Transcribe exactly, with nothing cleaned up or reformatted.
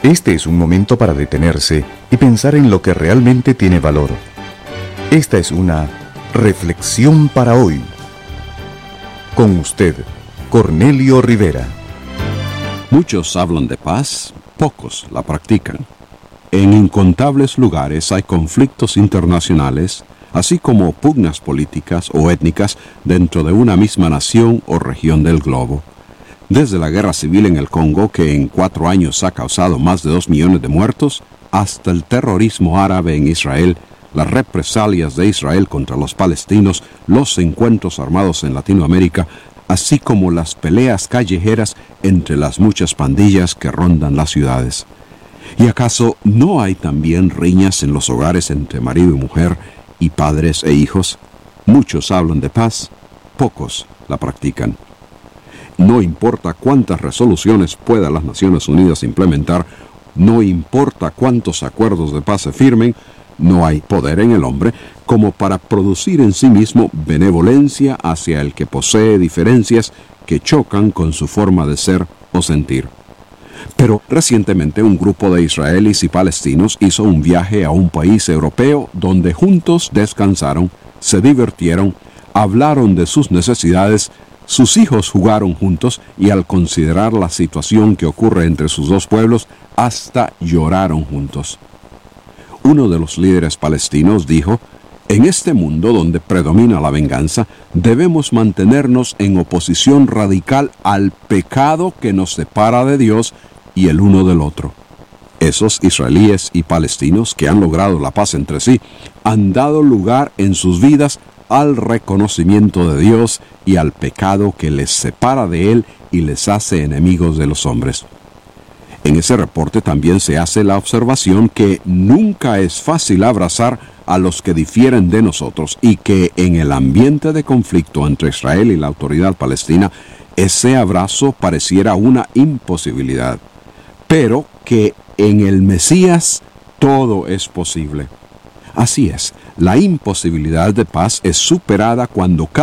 Este es un momento para detenerse y pensar en lo que realmente tiene valor. Esta es una reflexión para hoy. Con usted, Cornelio Rivera. Muchos hablan de paz, pocos la practican. En incontables lugares hay conflictos internacionales, así como pugnas políticas o étnicas dentro de una misma nación o región del globo. Desde la guerra civil en el Congo, que en cuatro años ha causado más de dos millones de muertos, hasta el terrorismo árabe en Israel, las represalias de Israel contra los palestinos, los encuentros armados en Latinoamérica, así como las peleas callejeras entre las muchas pandillas que rondan las ciudades. ¿Y acaso no hay también riñas en los hogares entre marido y mujer y padres e hijos? Muchos hablan de paz, pocos la practican. No importa cuántas resoluciones puedan las Naciones Unidas implementar, no importa cuántos acuerdos de paz se firmen, no hay poder en el hombre como para producir en sí mismo benevolencia hacia el que posee diferencias que chocan con su forma de ser o sentir. Pero recientemente un grupo de israelíes y palestinos hizo un viaje a un país europeo donde juntos descansaron, se divirtieron, hablaron de sus necesidades, sus hijos jugaron juntos y al considerar la situación que ocurre entre sus dos pueblos, hasta lloraron juntos. Uno de los líderes palestinos dijo: en este mundo donde predomina la venganza, debemos mantenernos en oposición radical al pecado que nos separa de Dios y el uno del otro. Esos israelíes y palestinos que han logrado la paz entre sí han dado lugar en sus vidas al reconocimiento de Dios y al pecado que les separa de Él y les hace enemigos de los hombres. En ese reporte también se hace la observación que nunca es fácil abrazar a los que difieren de nosotros y que en el ambiente de conflicto entre Israel y la autoridad palestina, ese abrazo pareciera una imposibilidad, pero que en el Mesías todo es posible. Así es, la imposibilidad de paz es superada cuando cada